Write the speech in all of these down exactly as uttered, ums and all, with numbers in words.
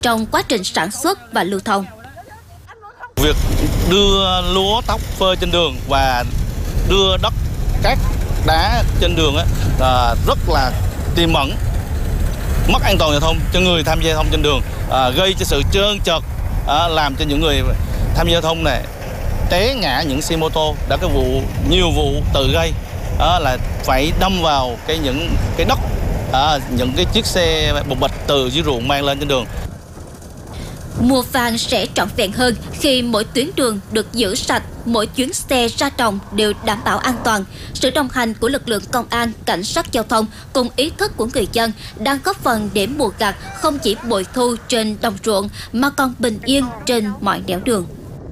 trong quá trình sản xuất và lưu thông. Việc đưa lúa thóc phơi trên đường và đưa đất cát đá trên đường á, là rất là tiềm ẩn mất an toàn giao thông cho người tham gia giao thông trên đường, à, gây cho sự trơn trượt, à, làm cho những người tham gia giao thông này té ngã những xe mô tô. Đã có vụ nhiều vụ tự gây, à, là phải đâm vào cái những cái đất, à, những cái chiếc xe bột bịch từ dưới ruộng mang lên trên đường. Mùa vàng sẽ trọn vẹn hơn khi mỗi tuyến đường được giữ sạch, mỗi chuyến xe ra đồng đều đảm bảo an toàn. Sự đồng hành của lực lượng công an, cảnh sát giao thông cùng ý thức của người dân đang góp phần để mùa gặt không chỉ bội thu trên đồng ruộng mà còn bình yên trên mọi nẻo đường.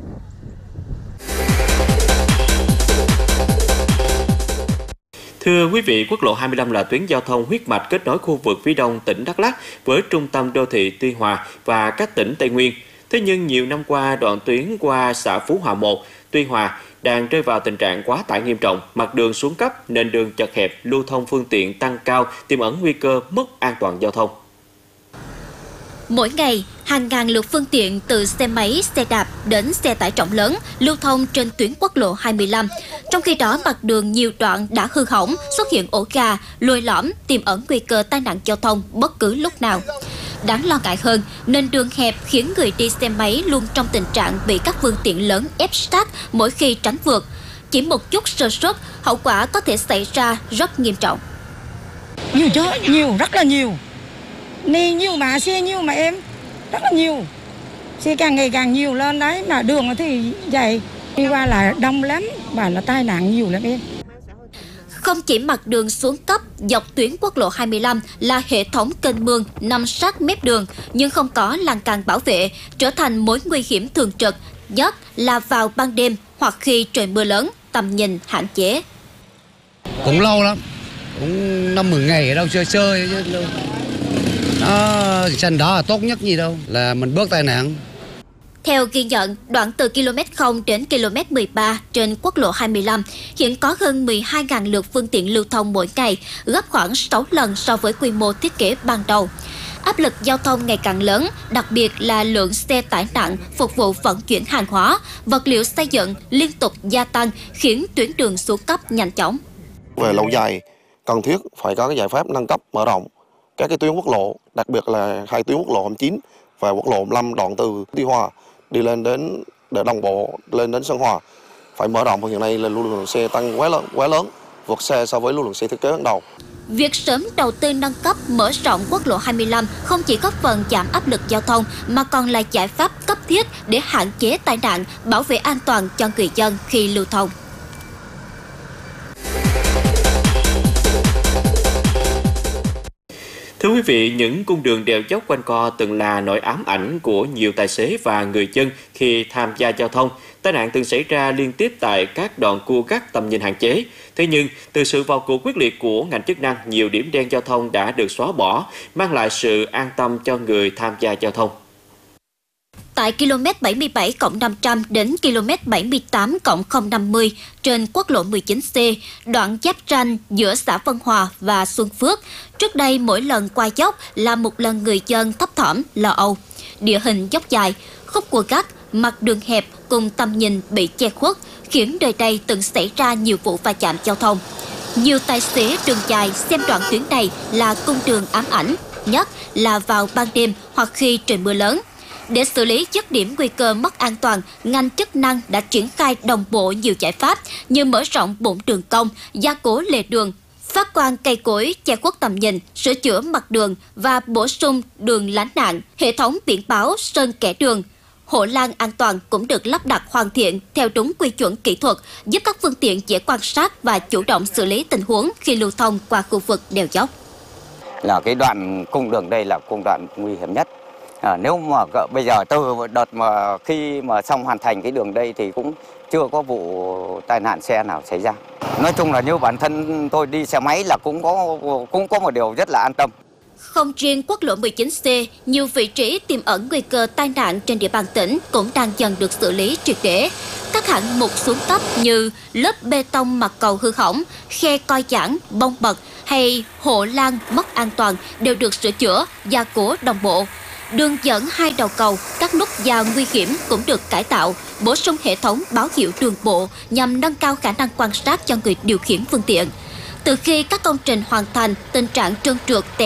Thưa quý vị, quốc lộ hai mươi lăm là tuyến giao thông huyết mạch kết nối khu vực phía đông tỉnh Đắk Lắk với trung tâm đô thị Tuy Hòa và các tỉnh Tây Nguyên. Thế nhưng nhiều năm qua, đoạn tuyến qua xã Phú Hòa một, Tuy Hòa đang rơi vào tình trạng quá tải nghiêm trọng, mặt đường xuống cấp, nền đường chật hẹp, lưu thông phương tiện tăng cao, tiềm ẩn nguy cơ mất an toàn giao thông. Mỗi ngày, hàng ngàn lượt phương tiện từ xe máy, xe đạp đến xe tải trọng lớn lưu thông trên tuyến quốc lộ hai mươi lăm. Trong khi đó, mặt đường nhiều đoạn đã hư hỏng, xuất hiện ổ gà, lồi lõm, tiềm ẩn nguy cơ tai nạn giao thông bất cứ lúc nào. Đáng lo ngại hơn, nền đường hẹp khiến người đi xe máy luôn trong tình trạng bị các phương tiện lớn ép sát mỗi khi tránh vượt. Chỉ một chút sơ suất, hậu quả có thể xảy ra rất nghiêm trọng. Nhiều chứ, nhiều, rất là nhiều. Nè nhiều mà, xe nhiều mà em, rất là nhiều. Xe càng ngày càng nhiều lên đấy, mà đường thì vậy. Đi qua là đông lắm, và là tai nạn nhiều lắm em. Không chỉ mặt đường xuống cấp, dọc tuyến quốc lộ hai mươi lăm là hệ thống kênh mương nằm sát mép đường, nhưng không có lan can bảo vệ, trở thành mối nguy hiểm thường trực, nhất là vào ban đêm hoặc khi trời mưa lớn, tầm nhìn hạn chế. Cũng lâu lắm, cũng năm mười ngày ở đâu chơi chơi chứ đâu. Đó, xanh đó là tốt nhất gì đâu, là mình bớt tai nạn. Theo ghi nhận, đoạn từ ki lô mét không đến ki lô mét mười ba trên quốc lộ hai mươi lăm hiện có hơn mười hai nghìn lượt phương tiện lưu thông mỗi ngày, gấp khoảng sáu lần so với quy mô thiết kế ban đầu. Áp lực giao thông ngày càng lớn, đặc biệt là lượng xe tải nặng phục vụ vận chuyển hàng hóa, vật liệu xây dựng liên tục gia tăng, khiến tuyến đường xuống cấp nhanh chóng. Về lâu dài, cần thiết phải có cái giải pháp nâng cấp, mở rộng các cái tuyến quốc lộ, đặc biệt là hai tuyến quốc lộ hai mươi chín và quốc lộ hai mươi lăm đoạn từ Tuy Hòa đi lên đến để đồng bộ lên đến Sơn Hòa, phải mở rộng. Hiện nay là lưu lượng xe tăng quá lớn, quá lớn, vượt xe so với lưu lượng xe thiết kế ban đầu. Việc sớm đầu tư nâng cấp, mở rộng quốc lộ hai mươi lăm không chỉ góp phần giảm áp lực giao thông mà còn là giải pháp cấp thiết để hạn chế tai nạn, bảo vệ an toàn cho người dân khi lưu thông. Thưa quý vị, những cung đường đèo dốc quanh co từng là nỗi ám ảnh của nhiều tài xế và người dân khi tham gia giao thông. Tai nạn từng xảy ra liên tiếp tại các đoạn cua gắt tầm nhìn hạn chế. Thế nhưng, từ sự vào cuộc quyết liệt của ngành chức năng, nhiều điểm đen giao thông đã được xóa bỏ, mang lại sự an tâm cho người tham gia giao thông. Tại ki lô mét bảy mươi bảy cộng năm trăm đến ki lô mét bảy mươi tám cộng không năm mươi trên quốc lộ mười chín C, đoạn giáp ranh giữa xã Vân Hòa và Xuân Phước, trước đây mỗi lần qua dốc là một lần người dân thấp thỏm, lo âu. Địa hình dốc dài, khúc cua gắt, mặt đường hẹp cùng tầm nhìn bị che khuất, khiến nơi đây từng xảy ra nhiều vụ va chạm giao thông. Nhiều tài xế đường dài xem đoạn tuyến này là cung đường ám ảnh, nhất là vào ban đêm hoặc khi trời mưa lớn. Để xử lý dứt điểm nguy cơ mất an toàn, ngành chức năng đã triển khai đồng bộ nhiều giải pháp như mở rộng bụng đường cong, gia cố lề đường, phát quang cây cối che khuất tầm nhìn, sửa chữa mặt đường và bổ sung đường lánh nạn, hệ thống biển báo sơn kẻ đường. Hộ lan an toàn cũng được lắp đặt hoàn thiện theo đúng quy chuẩn kỹ thuật, giúp các phương tiện dễ quan sát và chủ động xử lý tình huống khi lưu thông qua khu vực đèo dốc. Là cái đoạn cung đường đây là cung đoạn nguy hiểm nhất. À, nếu mà bây giờ từ đợt mà khi mà xong hoàn thành cái đường đây thì cũng chưa có vụ tai nạn xe nào xảy ra. Nói chung là như bản thân tôi đi xe máy là cũng có cũng có một điều rất là an tâm. Không riêng quốc lộ mười chín C, nhiều vị trí tiềm ẩn nguy cơ tai nạn trên địa bàn tỉnh cũng đang dần được xử lý triệt để. Các hạng mục xuống cấp như lớp bê tông mặt cầu hư hỏng, khe co giãn, bong bật hay hộ lan mất an toàn đều được sửa chữa, gia cố đồng bộ. Đường dẫn hai đầu cầu, các nút giao nguy hiểm cũng được cải tạo, bổ sung hệ thống báo hiệu đường bộ nhằm nâng cao khả năng quan sát cho người điều khiển phương tiện. Từ khi các công trình hoàn thành, tình trạng trơn trượt té